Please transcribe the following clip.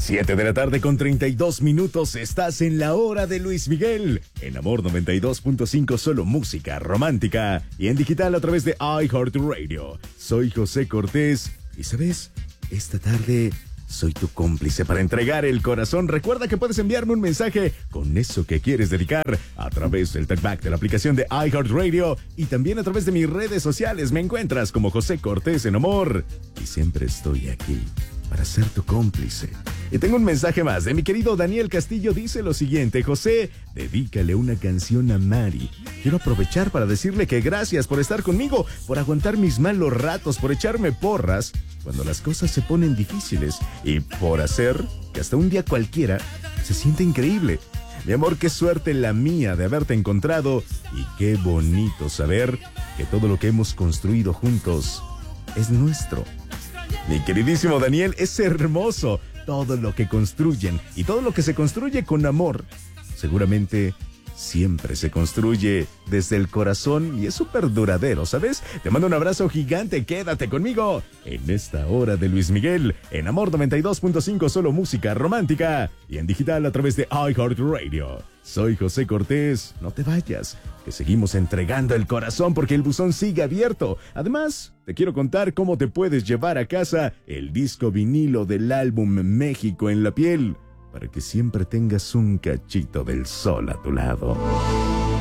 7 de la tarde con 32 minutos, estás en la hora de Luis Miguel. En Amor 92.5, solo música romántica. Y en digital a través de iHeartRadio. Soy José Cortés. Y ¿sabes? Esta tarde soy tu cómplice para entregar el corazón. Recuerda que puedes enviarme un mensaje con eso que quieres dedicar a través del talkback de la aplicación de iHeartRadio y también a través de mis redes sociales. Me encuentras como José Cortés en Amor y siempre estoy aquí para ser tu cómplice. Y tengo un mensaje más de mi querido Daniel Castillo. Dice lo siguiente: José, dedícale una canción a Mari. Quiero aprovechar para decirle que gracias por estar conmigo, por aguantar mis malos ratos, por echarme porras cuando las cosas se ponen difíciles y por hacer que hasta un día cualquiera se siente increíble. Mi amor, qué suerte la mía de haberte encontrado y qué bonito saber que todo lo que hemos construido juntos es nuestro. Mi queridísimo Daniel, es hermoso todo lo que construyen y todo lo que se construye con amor. Seguramente siempre se construye desde el corazón y es súper duradero, ¿sabes? Te mando un abrazo gigante, quédate conmigo en esta hora de Luis Miguel, en Amor 92.5, solo música romántica y en digital a través de iHeartRadio. Soy José Cortés, no te vayas, que seguimos entregando el corazón porque el buzón sigue abierto. Además, te quiero contar cómo te puedes llevar a casa el disco vinilo del álbum México en la piel, para que siempre tengas un cachito del sol a tu lado.